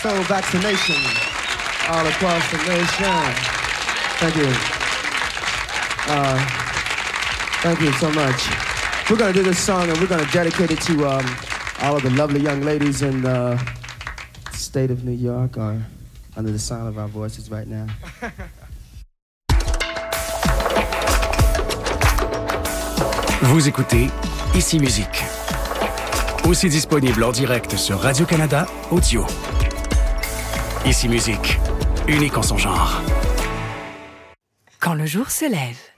So vaccination all across the nation. Thank you. Thank you so much. We're going to do this song and we're going to dedicate it to all of the lovely young ladies in the state of New York are under the sound of our voices right now. Vous écoutez Ici Musique. Aussi disponible en direct sur Radio-Canada Audio. Ici Musique, unique en son genre. Quand le jour se lève.